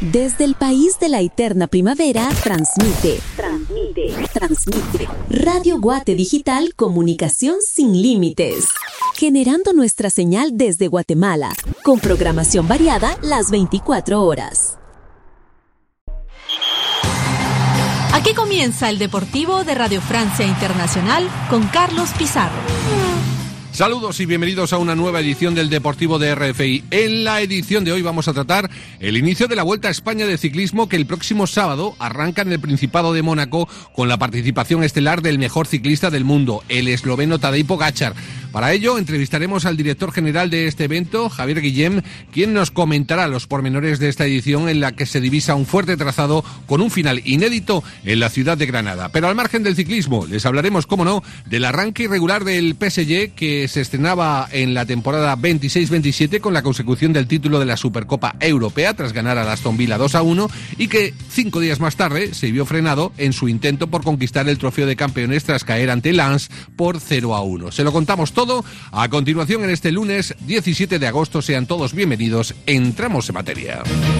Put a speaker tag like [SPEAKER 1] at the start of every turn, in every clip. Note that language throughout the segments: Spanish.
[SPEAKER 1] Desde el país de la eterna primavera, transmite. Radio Guate Digital, comunicación sin límites. Generando nuestra señal desde Guatemala, con programación variada las 24 horas.
[SPEAKER 2] Aquí comienza el Deportivo de Radio Francia Internacional con Carlos Pizarro.
[SPEAKER 3] Saludos y bienvenidos a una nueva edición del Deportivo de RFI. En la edición de hoy vamos a tratar el inicio de la Vuelta a España de ciclismo, que el próximo sábado arranca en el Principado de Mónaco con la participación estelar del mejor ciclista del mundo, el esloveno Tadej Pogačar. Para ello entrevistaremos al director general de este evento, Javier Guillem, quien nos comentará los pormenores de esta edición en la que se divisa un fuerte trazado con un final inédito en la ciudad de Granada. Pero al margen del ciclismo, les hablaremos, cómo no, del arranque irregular del PSG, que se estrenaba en la temporada 26-27 con la consecución del título de la Supercopa Europea tras ganar al Aston Villa 2-1 y que 5 días más tarde se vio frenado en su intento por conquistar el trofeo de campeones tras caer ante Lens por 0-1. Se lo contamos todo a continuación en este lunes 17 de agosto. Sean todos bienvenidos. Entramos en materia.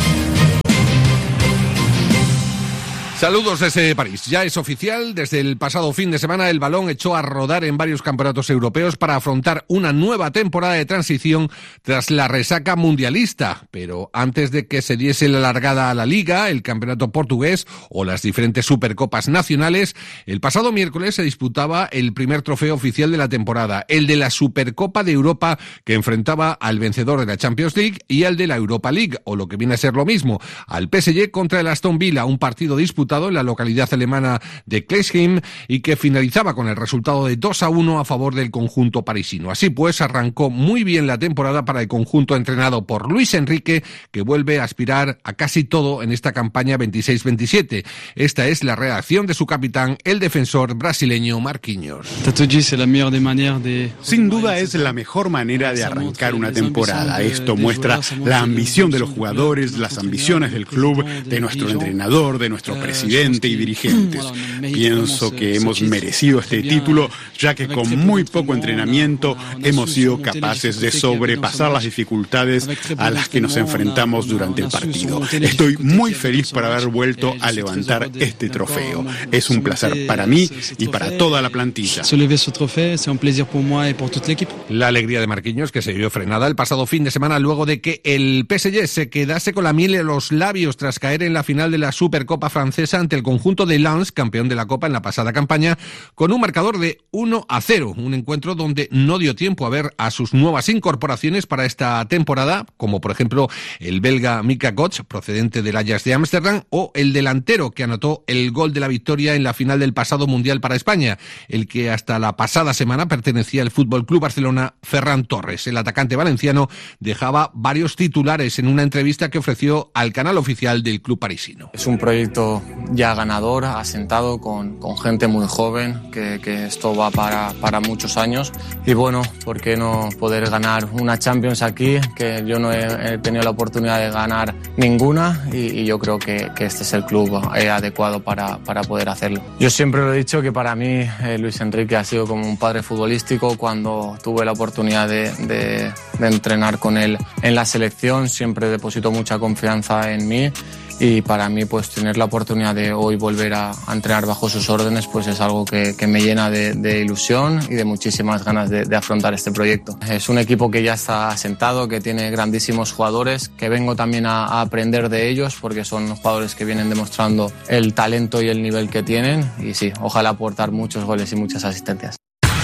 [SPEAKER 3] Saludos desde París. Ya es oficial, desde el pasado fin de semana el balón echó a rodar en varios campeonatos europeos para afrontar una nueva temporada de transición tras la resaca mundialista. Pero antes de que se diese la largada a la Liga, el campeonato portugués o las diferentes supercopas nacionales, el pasado miércoles se disputaba el primer trofeo oficial de la temporada, el de la Supercopa de Europa, que enfrentaba al vencedor de la Champions League y al de la Europa League, o lo que viene a ser lo mismo, al PSG contra el Aston Villa, un partido disputado en la localidad alemana de Klesheim y que finalizaba con el resultado de 2-1 a favor del conjunto parisino. Así pues, arrancó muy bien la temporada para el conjunto entrenado por Luis Enrique, que vuelve a aspirar a casi todo en esta campaña 26-27. Esta es la reacción de su capitán, el defensor brasileño Marquinhos.
[SPEAKER 4] Sin duda es la mejor manera de arrancar una temporada. Esto muestra la ambición de los jugadores, las ambiciones del club, de nuestro entrenador, de nuestro presidente y dirigentes. Pienso que hemos merecido este título, ya que con muy poco entrenamiento hemos sido capaces de sobrepasar las dificultades a las que nos enfrentamos durante el partido. Estoy muy feliz por haber vuelto a levantar este trofeo. Es un placer para mí y para toda la plantilla.
[SPEAKER 3] La alegría de Marquinhos, que se vio frenada el pasado fin de semana luego de que el PSG se quedase con la miel en los labios tras caer en la final de la Supercopa francesa ante el conjunto de Lens, campeón de la Copa en la pasada campaña, con un marcador de 1-0, un encuentro donde no dio tiempo a ver a sus nuevas incorporaciones para esta temporada, como por ejemplo el belga Mika Götze, procedente del Ajax de Ámsterdam, o el delantero que anotó el gol de la victoria en la final del pasado Mundial para España, el que hasta la pasada semana pertenecía al Fútbol Club Barcelona, Ferran Torres. El atacante valenciano dejaba varios titulares en una entrevista que ofreció al canal oficial del club parisino.
[SPEAKER 5] Es un proyecto ya ganador, asentado, con gente muy joven, que esto va para muchos años. Y bueno, ¿por qué no poder ganar una Champions aquí? Que yo no he tenido la oportunidad de ganar ninguna y yo creo que este es el club adecuado para poder hacerlo. Yo siempre lo he dicho que para mí Luis Enrique ha sido como un padre futbolístico. Cuando tuve la oportunidad de entrenar con él en la selección, siempre depositó mucha confianza en mí. Y para mí, pues tener la oportunidad de hoy volver a entrenar bajo sus órdenes, pues es algo que me llena de ilusión y de muchísimas ganas de afrontar este proyecto. Es un equipo que ya está asentado, que tiene grandísimos jugadores, que vengo también a aprender de ellos, porque son jugadores que vienen demostrando el talento y el nivel que tienen. Y sí, ojalá aportar muchos goles y muchas asistencias.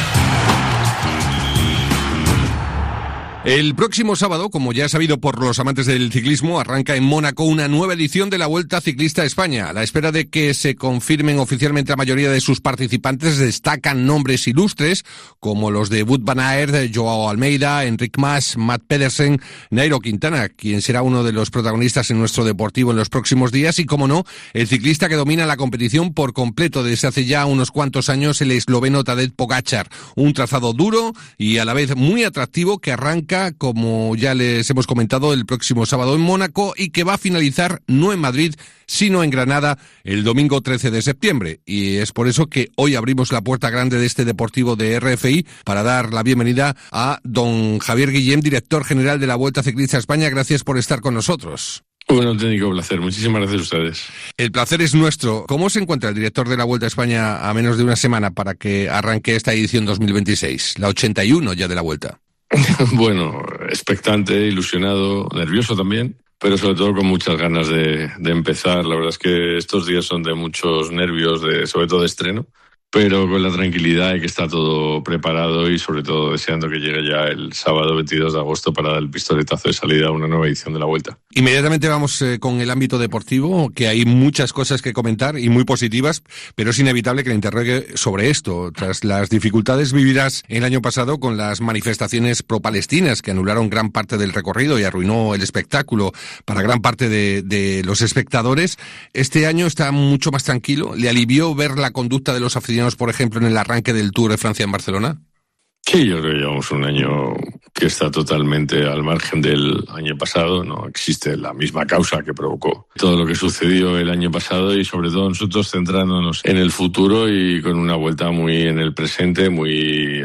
[SPEAKER 3] El próximo sábado, como ya es sabido por los amantes del ciclismo, arranca en Mónaco una nueva edición de la Vuelta Ciclista a España. A la espera de que se confirmen oficialmente la mayoría de sus participantes, destacan nombres ilustres como los de Wout van Aert, Joao Almeida, Enric Mas, Matt Pedersen, Nairo Quintana, quien será uno de los protagonistas en nuestro Deportivo en los próximos días, y, como no, el ciclista que domina la competición por completo desde hace ya unos cuantos años, el esloveno Tadej Pogačar. Un trazado duro y a la vez muy atractivo que arranca, como ya les hemos comentado, el próximo sábado en Mónaco y que va a finalizar no en Madrid, sino en Granada el domingo 13 de septiembre. Y es por eso que hoy abrimos la puerta grande de este Deportivo de RFI para dar la bienvenida a don Javier Guillem, director general de la Vuelta Ciclista a España. Gracias por estar con nosotros.
[SPEAKER 6] Un auténtico placer. Muchísimas gracias a ustedes.
[SPEAKER 3] El placer es nuestro. ¿Cómo se encuentra el director de la Vuelta a España a menos de una semana para que arranque esta edición 2026? La 81 ya de la Vuelta.
[SPEAKER 6] Bueno, expectante, ilusionado, nervioso también, pero sobre todo con muchas ganas de empezar. La verdad es que estos días son de muchos nervios, sobre todo de estreno, pero con la tranquilidad de que está todo preparado y sobre todo deseando que llegue ya el sábado 22 de agosto para dar el pistoletazo de salida a una nueva edición de la Vuelta.
[SPEAKER 3] Inmediatamente vamos con el ámbito deportivo, que hay muchas cosas que comentar y muy positivas, pero es inevitable que le interrogue sobre esto. Tras las dificultades vividas el año pasado con las manifestaciones pro-palestinas que anularon gran parte del recorrido y arruinó el espectáculo para gran parte de los espectadores, este año está mucho más tranquilo. ¿Le alivió ver la conducta de los aficionados, por ejemplo, en el arranque del Tour de Francia en Barcelona?
[SPEAKER 6] Sí, yo creo que llevamos un año que está totalmente al margen del año pasado. No existe la misma causa que provocó todo lo que sucedió el año pasado y sobre todo nosotros centrándonos en el futuro y con una vuelta muy en el presente, muy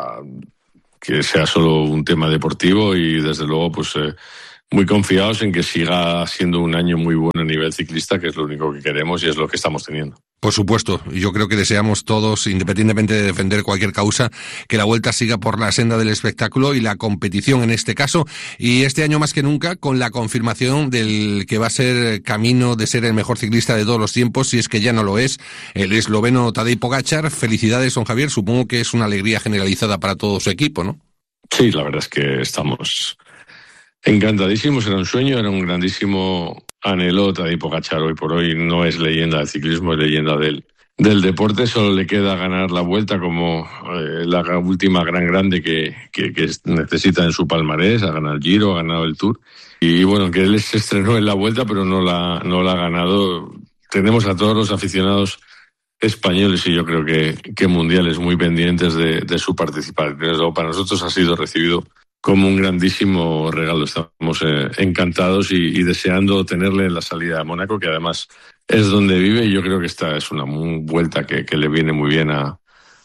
[SPEAKER 6] que sea solo un tema deportivo y desde luego pues muy confiados en que siga siendo un año muy bueno a nivel ciclista, que es lo único que queremos y es lo que estamos teniendo.
[SPEAKER 3] Por supuesto, yo creo que deseamos todos, independientemente de defender cualquier causa, que la Vuelta siga por la senda del espectáculo y la competición en este caso, y este año más que nunca con la confirmación del que va a ser camino de ser el mejor ciclista de todos los tiempos, si es que ya no lo es, el esloveno Tadej Pogačar. Felicidades, don Javier, supongo que es una alegría generalizada para todo su equipo, ¿no?
[SPEAKER 6] Sí, la verdad es que estamos encantadísimos, era un sueño, era un grandísimo anhelo. Tadej Pogačar hoy por hoy no es leyenda del ciclismo, es leyenda del deporte. Solo le queda ganar la Vuelta como la última grande que necesita en su palmarés. Ha ganado el Giro, ha ganado el Tour. Y bueno, que él se estrenó en la Vuelta, pero no la ha ganado. Tenemos a todos los aficionados españoles y yo creo que mundiales muy pendientes de su participación. Pero para nosotros ha sido recibido como un grandísimo regalo. Estamos encantados y deseando tenerle en la salida a Mónaco, que además es donde vive, y yo creo que esta es una vuelta que le viene muy bien a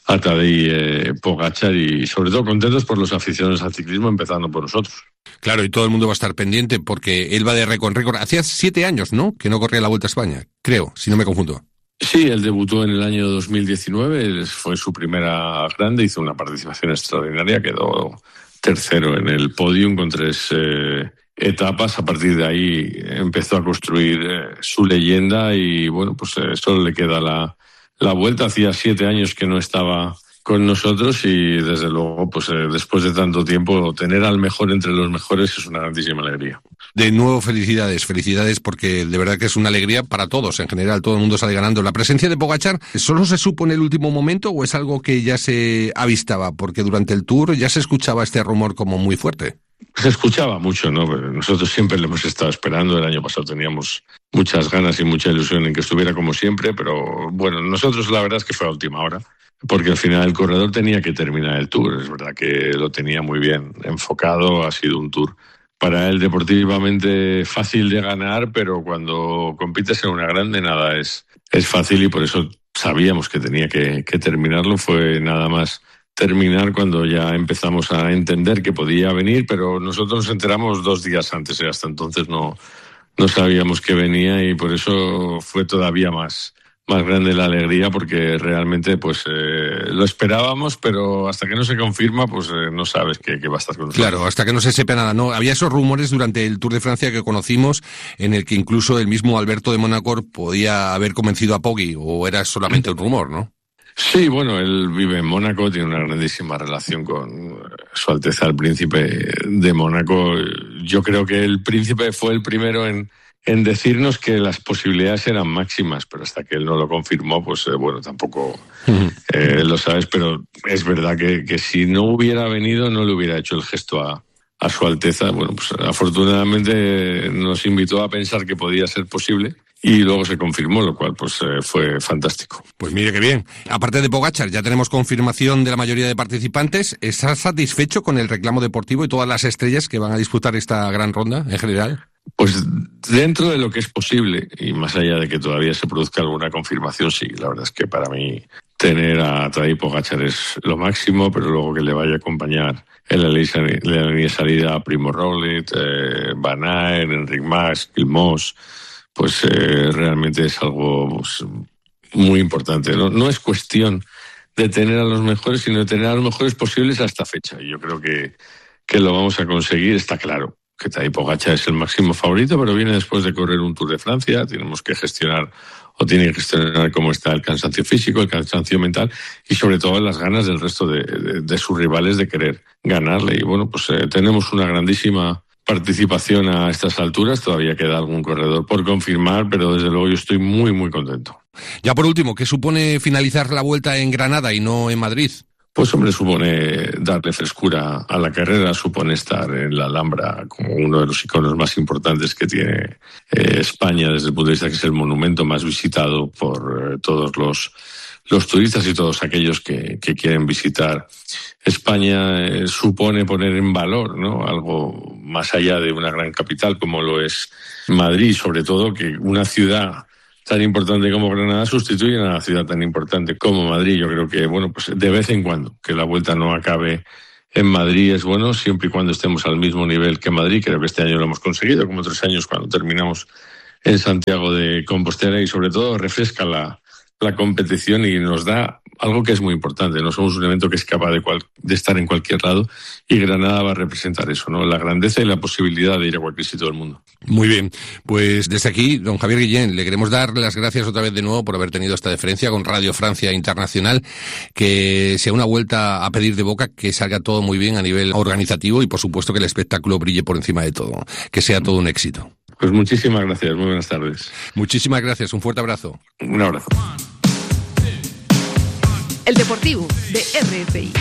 [SPEAKER 6] Tadej Pogačar y sobre todo contentos por los aficionados al ciclismo, empezando por nosotros.
[SPEAKER 3] Claro, y todo el mundo va a estar pendiente porque él va de récord en récord. Hacía 7 años, ¿no?, que no corría la Vuelta a España, creo, si no me confundo.
[SPEAKER 6] Sí, él debutó en el año 2019, fue su primera grande, hizo una participación extraordinaria, quedó tercero en el podium con 3 etapas. A partir de ahí empezó a construir su leyenda y bueno, pues solo le queda la Vuelta. Hacía 7 años que no estaba con nosotros y desde luego pues después de tanto tiempo tener al mejor entre los mejores es una grandísima alegría.
[SPEAKER 3] De nuevo felicidades porque de verdad que es una alegría para todos, en general todo el mundo sale ganando. ¿La presencia de Pogačar solo se supo en el último momento o es algo que ya se avistaba? Porque durante el Tour ya se escuchaba este rumor como muy fuerte.
[SPEAKER 6] Se escuchaba mucho, ¿no? Pero nosotros siempre lo hemos estado esperando. El año pasado teníamos muchas ganas y mucha ilusión en que estuviera como siempre, pero bueno, nosotros la verdad es que fue a última hora, porque al final el corredor tenía que terminar el Tour. Es verdad que lo tenía muy bien enfocado, ha sido un Tour para él deportivamente fácil de ganar, pero cuando compites en una grande nada es fácil y por eso sabíamos que tenía que terminarlo. Fue nada más terminar cuando ya empezamos a entender que podía venir, pero nosotros nos enteramos 2 días antes y hasta entonces no sabíamos que venía y por eso fue todavía más grande la alegría porque realmente pues lo esperábamos, pero hasta que no se confirma pues no sabes que va a estar con nosotros.
[SPEAKER 3] Claro, hasta que no se sepa nada, ¿no? Había esos rumores durante el Tour de Francia que conocimos en el que incluso el mismo Alberto de Mónaco podía haber convencido a Poggi, o era solamente un rumor, ¿no?
[SPEAKER 6] Sí, bueno, él vive en Mónaco, tiene una grandísima relación con Su Alteza el Príncipe de Mónaco. Yo creo que el Príncipe fue el primero en decirnos que las posibilidades eran máximas, pero hasta que él no lo confirmó, pues bueno, tampoco lo sabes, pero es verdad que si no hubiera venido no le hubiera hecho el gesto a Su Alteza. Bueno, pues afortunadamente nos invitó a pensar que podía ser posible y luego se confirmó, lo cual pues fue fantástico.
[SPEAKER 3] Pues mire qué bien. Aparte de Pogačar, ya tenemos confirmación de la mayoría de participantes. ¿Estás satisfecho con el reclamo deportivo y todas las estrellas que van a disputar esta gran ronda en general?
[SPEAKER 6] Pues dentro de lo que es posible, y más allá de que todavía se produzca alguna confirmación, sí, la verdad es que para mí tener a Tadej Pogačar es lo máximo, pero luego que le vaya a acompañar en la línea de salida a Primo Roglic, Van Aert, Enric Mas, Quilmós, pues realmente es algo pues, muy importante. No es cuestión de tener a los mejores, sino de tener a los mejores posibles a esta fecha. Y yo creo que lo vamos a conseguir, está claro. Que Tadej Pogačar es el máximo favorito, pero viene después de correr un Tour de Francia. Tenemos que gestionar cómo está el cansancio físico, el cansancio mental y sobre todo las ganas del resto de sus rivales de querer ganarle. Y bueno, pues tenemos una grandísima participación a estas alturas. Todavía queda algún corredor por confirmar, pero desde luego yo estoy muy, muy contento.
[SPEAKER 3] Ya por último, ¿qué supone finalizar la Vuelta en Granada y no en Madrid?
[SPEAKER 6] Pues hombre, supone darle frescura a la carrera, supone estar en la Alhambra como uno de los iconos más importantes que tiene España desde el punto de vista que es el monumento más visitado por todos los turistas y todos aquellos que quieren visitar España. Supone poner en valor, ¿no?, algo más allá de una gran capital como lo es Madrid, sobre todo que una ciudad tan importante como Granada sustituye a una ciudad tan importante como Madrid. Yo creo que, bueno, pues de vez en cuando, que la Vuelta no acabe en Madrid es bueno, siempre y cuando estemos al mismo nivel que Madrid. Creo que este año lo hemos conseguido, como otros años cuando terminamos en Santiago de Compostela, y sobre todo refresca la competición y nos da algo que es muy importante. No somos un evento que es capaz de estar en cualquier lado, y Granada va a representar eso, ¿no?, la grandeza y la posibilidad de ir a cualquier sitio del mundo.
[SPEAKER 3] Muy bien, pues desde aquí, don Javier Guillén, le queremos dar las gracias otra vez de nuevo por haber tenido esta deferencia con Radio Francia Internacional, que sea una vuelta a pedir de boca, que salga todo muy bien a nivel organizativo y por supuesto que el espectáculo brille por encima de todo, que sea todo un éxito.
[SPEAKER 6] Pues muchísimas gracias, muy buenas tardes.
[SPEAKER 3] Muchísimas gracias, un fuerte abrazo.
[SPEAKER 6] Un abrazo.
[SPEAKER 2] El Deportivo de RFI.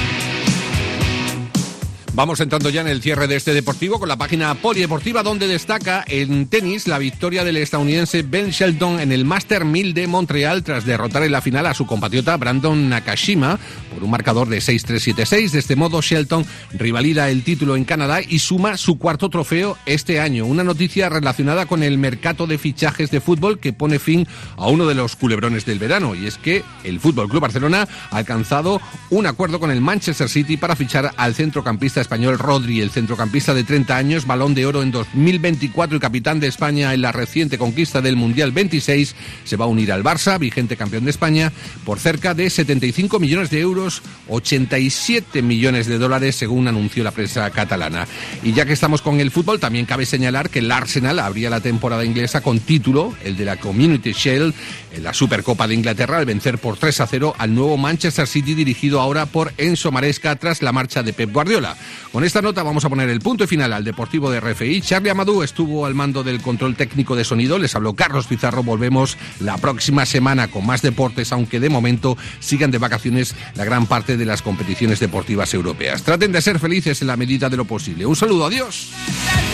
[SPEAKER 3] Vamos entrando ya en el cierre de este deportivo con la página polideportiva, donde destaca en tenis la victoria del estadounidense Ben Shelton en el Master 1000 de Montreal tras derrotar en la final a su compatriota Brandon Nakashima por un marcador de 6-3, 7-6. De este modo, Shelton rivalida el título en Canadá y suma su cuarto trofeo este año. Una noticia relacionada con el mercado de fichajes de fútbol que pone fin a uno de los culebrones del verano, y es que el Fútbol Club Barcelona ha alcanzado un acuerdo con el Manchester City para fichar al centrocampista español Rodri. El centrocampista de 30 años, Balón de Oro en 2024 y capitán de España en la reciente conquista del Mundial 26, se va a unir al Barça, vigente campeón de España, por cerca de 75 millones de euros, 87 millones de dólares, según anunció la prensa catalana. Y ya que estamos con el fútbol, también cabe señalar que el Arsenal abría la temporada inglesa con título, el de la Community Shield, en la Supercopa de Inglaterra, al vencer por 3-0 al nuevo Manchester City, dirigido ahora por Enzo Maresca tras la marcha de Pep Guardiola. Con esta nota vamos a poner el punto final al Deportivo de RFI. Charlie Amadou estuvo al mando del control técnico de sonido. Les habló Carlos Pizarro. Volvemos la próxima semana con más deportes, aunque de momento sigan de vacaciones la gran parte de las competiciones deportivas europeas. Traten de ser felices en la medida de lo posible. Un saludo, adiós.